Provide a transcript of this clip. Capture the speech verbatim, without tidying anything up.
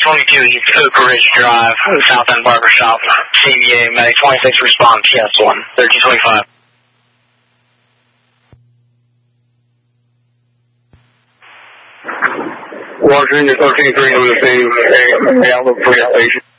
twenty-two East Oak Ridge Drive, South End Barbershop, C V A, Medic twenty-six, respond, T S one, thirteen twenty-five. Washington, thirteen three, on the same area, outlook for elevation.